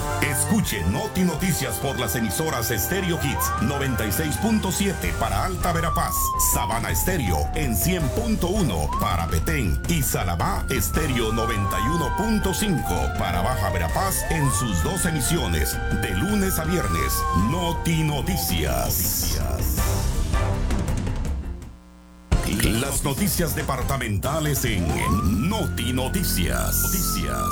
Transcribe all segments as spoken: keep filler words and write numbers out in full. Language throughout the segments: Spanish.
Escuche Noti Noticias por las emisoras Stereo Hits noventa y seis punto siete para Alta Verapaz, Sabana Estéreo en cien punto uno para Petén y Salabá Estéreo noventa y uno punto cinco para Baja Verapaz en sus dos emisiones de lunes a viernes. Noti Noticias. Las noticias departamentales en Noti Noticias. Noticias.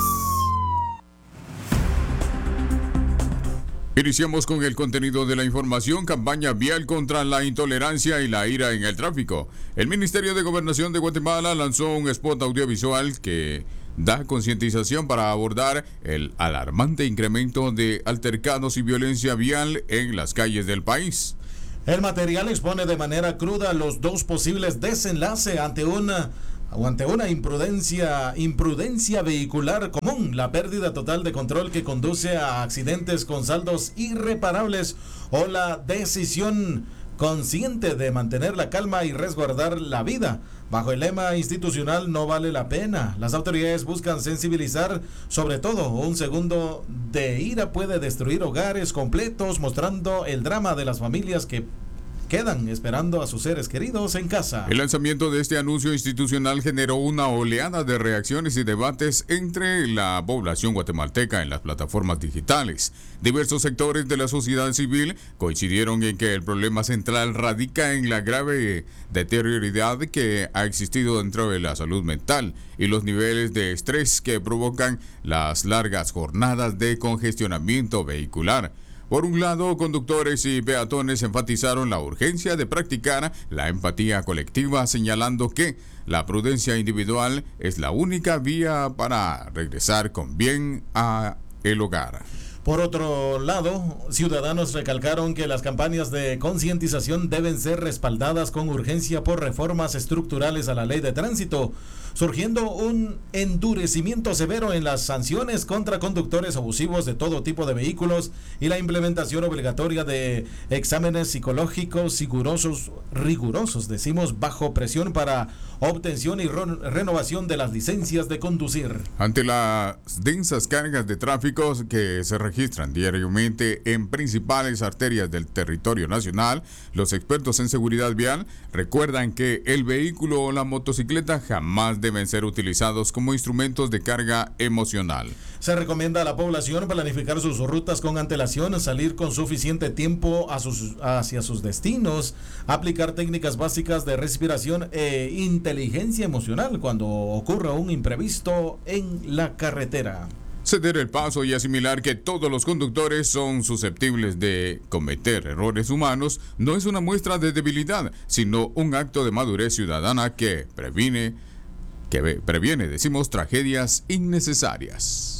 Iniciamos con el contenido de la información. Campaña vial contra la intolerancia y la ira en el tráfico. El Ministerio de Gobernación de Guatemala lanzó un spot audiovisual que da concientización para abordar el alarmante incremento de altercados y violencia vial en las calles del país. El material expone de manera cruda los dos posibles desenlaces ante una o ante una imprudencia, imprudencia vehicular común, la pérdida total de control que conduce a accidentes con saldos irreparables o la decisión consciente de mantener la calma y resguardar la vida. Bajo el lema institucional no vale la pena, las autoridades buscan sensibilizar, sobre todo un segundo de ira puede destruir hogares completos, mostrando el drama de las familias que quedan esperando a sus seres queridos en casa. El lanzamiento de este anuncio institucional generó una oleada de reacciones y debates entre la población guatemalteca en las plataformas digitales. Diversos sectores de la sociedad civil coincidieron en que el problema central radica en la grave deterioridad que ha existido dentro de la salud mental y los niveles de estrés que provocan las largas jornadas de congestionamiento vehicular. Por un lado, conductores y peatones enfatizaron la urgencia de practicar la empatía colectiva, señalando que la prudencia individual es la única vía para regresar con bien a el hogar. Por otro lado, ciudadanos recalcaron que las campañas de concientización deben ser respaldadas con urgencia por reformas estructurales a la ley de tránsito, surgiendo un endurecimiento severo en las sanciones contra conductores abusivos de todo tipo de vehículos y la implementación obligatoria de exámenes psicológicos rigurosos, rigurosos, decimos, bajo presión para obtención y renovación de las licencias de conducir. Ante las densas cargas de tráfico que se registran diariamente en principales arterias del territorio nacional, los expertos en seguridad vial recuerdan que el vehículo o la motocicleta jamás deben ser utilizados como instrumentos de carga emocional. Se recomienda a la población planificar sus rutas con antelación, salir con suficiente tiempo a sus, hacia sus destinos, aplicar técnicas básicas de respiración e inteligencia emocional cuando ocurra un imprevisto en la carretera. Ceder el paso y asimilar que todos los conductores son susceptibles de cometer errores humanos no es una muestra de debilidad, sino un acto de madurez ciudadana que previene, que previene, decimos, tragedias innecesarias.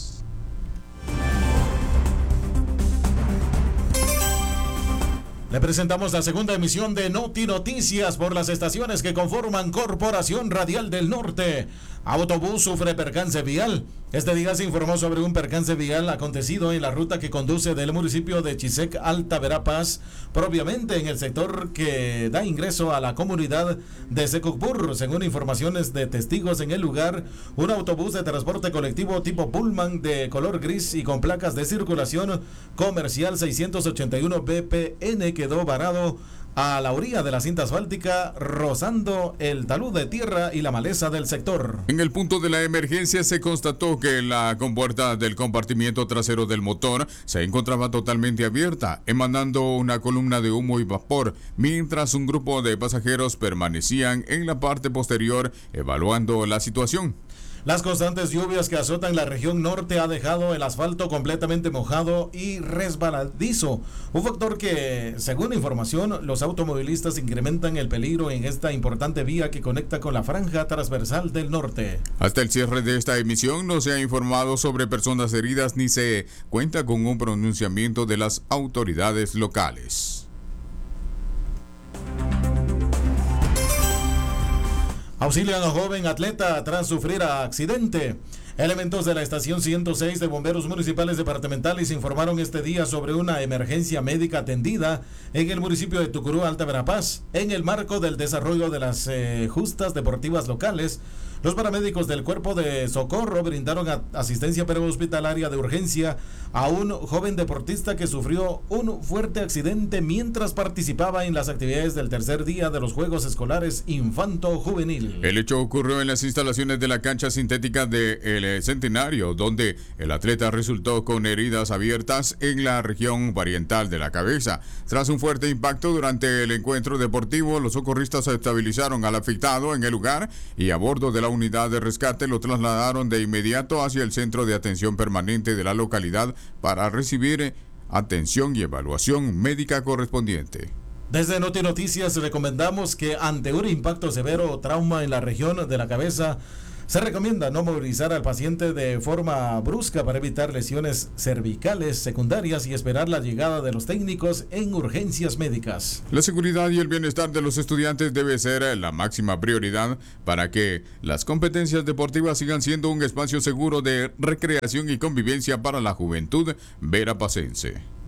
Le presentamos la segunda emisión de Noti Noticias por las estaciones que conforman Corporación Radial del Norte. Autobús sufre percance vial. Este día se informó sobre un percance vial acontecido en la ruta que conduce del municipio de Chisec Alta Verapaz, propiamente en el sector que da ingreso a la comunidad de Secupur. Según informaciones de testigos en el lugar, un autobús de transporte colectivo tipo Pullman de color gris y con placas de circulación comercial seiscientos ochenta y uno B P N quedó varado a la orilla de la cinta asfáltica, rozando el talud de tierra y la maleza del sector. En el punto de la emergencia se constató que la compuerta del compartimiento trasero del motor se encontraba totalmente abierta, emanando una columna de humo y vapor, mientras un grupo de pasajeros permanecían en la parte posterior evaluando la situación. Las constantes lluvias que azotan la región norte ha dejado el asfalto completamente mojado y resbaladizo, un factor que, según información, los automovilistas incrementan el peligro en esta importante vía que conecta con la franja transversal del norte. Hasta el cierre de esta emisión no se ha informado sobre personas heridas ni se cuenta con un pronunciamiento de las autoridades locales. Auxilian a joven atleta tras sufrir accidente. Elementos de la estación ciento seis de bomberos municipales departamentales informaron este día sobre una emergencia médica atendida en el municipio de Tucurú, Alta Verapaz, en el marco del desarrollo de las eh, justas deportivas locales. Los paramédicos del Cuerpo de Socorro brindaron a- asistencia prehospitalaria de urgencia a un joven deportista que sufrió un fuerte accidente mientras participaba en las actividades del tercer día de los Juegos Escolares Infanto-Juvenil. El hecho ocurrió en las instalaciones de la cancha sintética de El Centenario, donde el atleta resultó con heridas abiertas en la región parietal de la cabeza. Tras un fuerte impacto durante el encuentro deportivo, los socorristas estabilizaron al afectado en el lugar y a bordo de la unidad de rescate lo trasladaron de inmediato hacia el centro de atención permanente de la localidad para recibir atención y evaluación médica correspondiente. Desde Noti Noticias recomendamos que ante un impacto severo o trauma en la región de la cabeza, se recomienda no movilizar al paciente de forma brusca para evitar lesiones cervicales secundarias y esperar la llegada de los técnicos en urgencias médicas. La seguridad y el bienestar de los estudiantes debe ser la máxima prioridad para que las competencias deportivas sigan siendo un espacio seguro de recreación y convivencia para la juventud verapacense.